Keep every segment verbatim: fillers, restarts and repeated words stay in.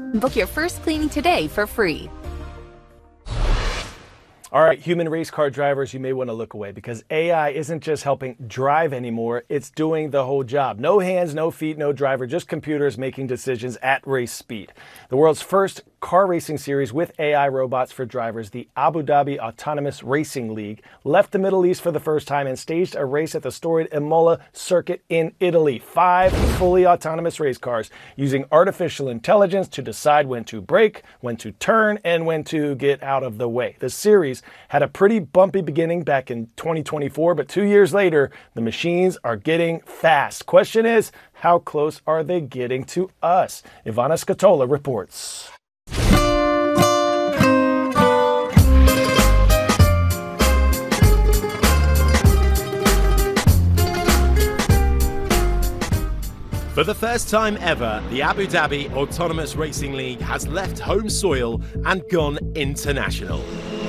Book your first cleaning today for free. All right, human race car drivers, you may want to look away because A I isn't just helping drive anymore, it's doing the whole job. No hands, no feet, no driver, just computers making decisions at race speed. The world's first car racing series with A I robots for drivers, the Abu Dhabi Autonomous Racing League, left the Middle East for the first time and staged a race at the storied Imola circuit in Italy. Five fully autonomous race cars using artificial intelligence to decide when to brake, when to turn, and when to get out of the way. The series had a pretty bumpy beginning back in twenty twenty-four, but two years later, the machines are getting fast. Question is, how close are they getting to us? Ivana Scatola reports. For the first time ever, the Abu Dhabi Autonomous Racing League has left home soil and gone international.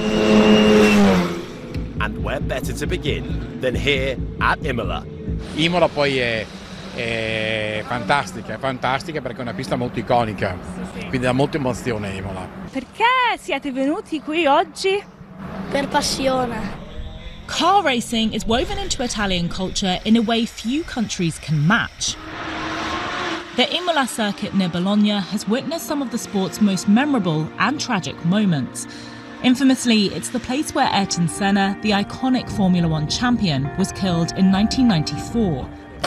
And where better to begin than here at Imola? Imola poi è, è fantastica, è fantastica perché è una pista molto iconica, quindi dà molta emozione Imola. Perché siete venuti qui oggi? Per passione. Car racing is woven into Italian culture in a way few countries can match. The Imola circuit near Bologna has witnessed some of the sport's most memorable and tragic moments. Infamously, it's the place where Ayrton Senna, the iconic Formula One champion, was killed in nineteen ninety-four.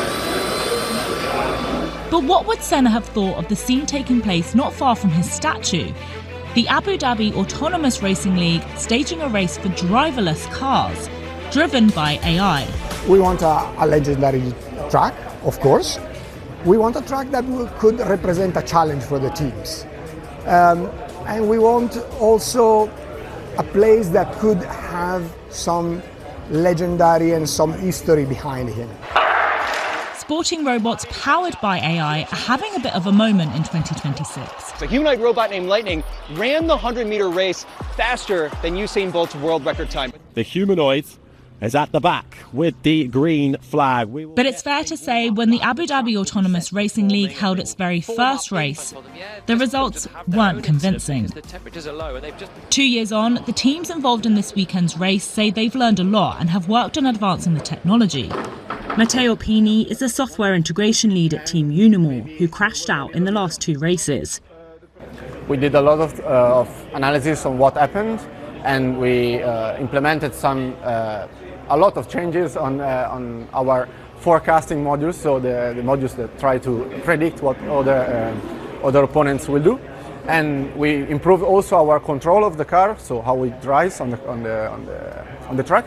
But what would Senna have thought of the scene taking place not far from his statue? The Abu Dhabi Autonomous Racing League staging a race for driverless cars, driven by A I. We want a, a legendary track, of course. We want a track that will, could represent a challenge for the teams. Um, and we want also a place that could have some legendary and some history behind him. Sporting robots powered by A I are having a bit of a moment in twenty twenty-six. A humanoid robot named Lightning ran the one hundred meter race faster than Usain Bolt's world record time. The humanoid is at the back with the green flag. But it's fair to say when the Abu Dhabi Autonomous Racing League held its very first race, the results weren't convincing. Two years on, the teams involved in this weekend's race say they've learned a lot and have worked on advancing the technology. Matteo Pini is a software integration lead at Team Unimore, who crashed out in the last two races. We did a lot of, uh, of analysis on what happened, and we uh, implemented some uh, a lot of changes on uh, on our forecasting modules, so the, the modules that try to predict what other uh, other opponents will do, and we improved also our control of the car, so how it drives on the on the on the on the track.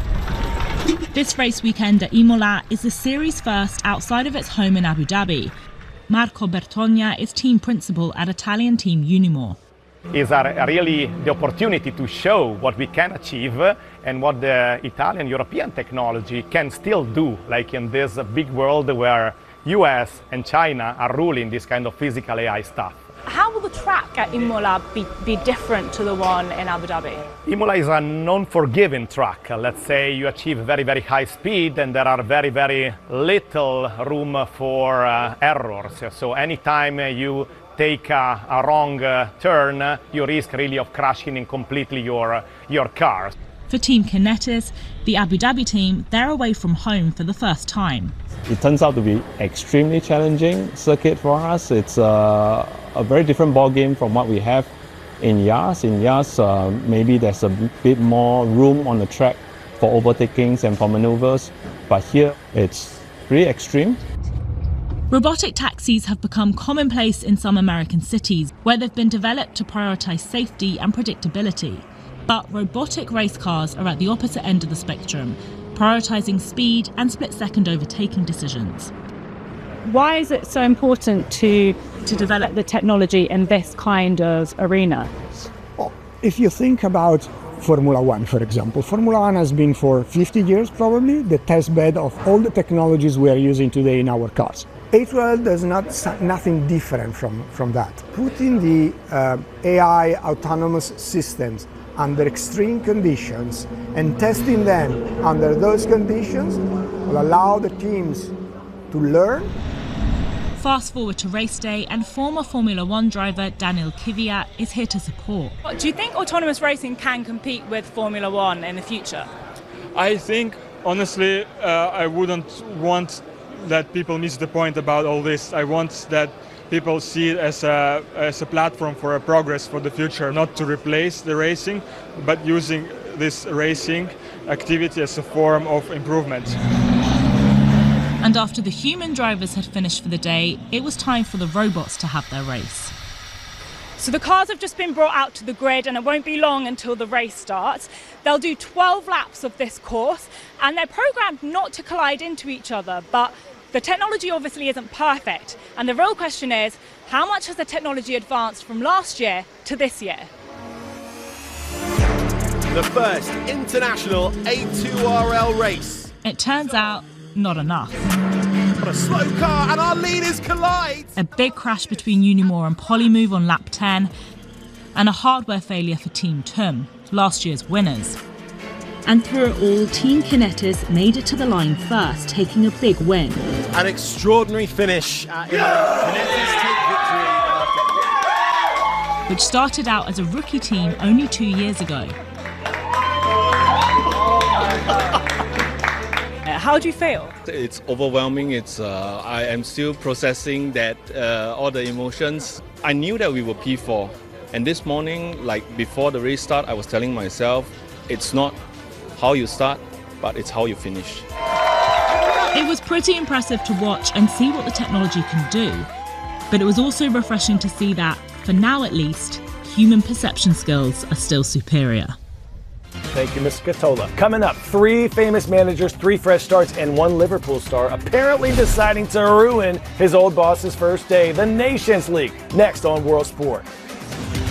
This race weekend at Imola is the series first outside of its home in Abu Dhabi. Marco Bertogna is team principal at Italian team Unimore. Is a really the opportunity to show what we can achieve and what the Italian European technology can still do, like in this big world where U S and China are ruling this kind of physical A I stuff. How will the track at Imola be, be different to the one in Abu Dhabi? Imola is a non-forgiving track. Let's say you achieve very, very high speed and there are very, very little room for uh, errors. So anytime you take a, a wrong uh, turn, uh, you risk really of crashing in completely your, uh, your car. For Team Kinetis, the Abu Dhabi team, they're away from home for the first time. It turns out to be extremely challenging circuit for us. It's uh, a very different ball game from what we have in Yas. In Yas, uh, maybe there's a bit more room on the track for overtakings and for maneuvers, but here it's really extreme. Robotic taxis have become commonplace in some American cities where they've been developed to prioritise safety and predictability. But robotic race cars are at the opposite end of the spectrum, prioritising speed and split-second overtaking decisions. Why is it so important to, to develop the technology in this kind of arena? Well, if you think about Formula One, for example, Formula One has been for fifty years probably the test bed of all the technologies we are using today in our cars. A twelve does not nothing different from, from that. Putting the uh, A I autonomous systems under extreme conditions and testing them under those conditions will allow the teams to learn Fast forward to race day, and former Formula One driver Daniel Kvyat is here to support. Do you think autonomous racing can compete with Formula One in the future? I think, honestly, uh, I wouldn't want that people miss the point about all this. I want that people see it as a, as a platform for a progress for the future, not to replace the racing, but using this racing activity as a form of improvement. And after the human drivers had finished for the day, it was time for the robots to have their race. So the cars have just been brought out to the grid, and it won't be long until the race starts. They'll do twelve laps of this course, and they're programmed not to collide into each other, but the technology obviously isn't perfect. And the real question is, how much has the technology advanced from last year to this year? The first international A two R L race. It turns out, not enough. What a slow car, and our leaders collide! A big crash between Unimore and Polymove on lap ten, and a hardware failure for Team T U M, last year's winners. And through it all, Team Kinetis made it to the line first, taking a big win. An extraordinary finish uh, in Kinetis take victory. Which started out as a rookie team only two years ago. How do you feel? It's overwhelming. It's uh, I am still processing that uh, all the emotions. I knew that we were P four, and this morning, like before the race start, I was telling myself, it's not how you start, but it's how you finish. It was pretty impressive to watch and see what the technology can do, but it was also refreshing to see that, for now at least, human perception skills are still superior. Thank you, Miz Scatola. Coming up, three famous managers, three fresh starts, and one Liverpool star apparently deciding to ruin his old boss's first day. The Nations League, next on World Sport.